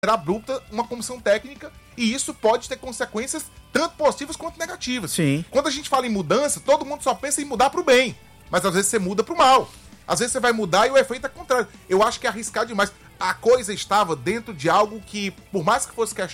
abrupta uma comissão técnica, e isso pode ter consequências tanto positivas quanto negativas. Sim. Quando a gente fala em mudança, todo mundo só pensa em mudar pro bem, mas às vezes você muda pro mal. Às vezes você vai mudar e o efeito é contrário. Eu acho que é arriscar demais. A coisa estava dentro de algo que, por mais que fosse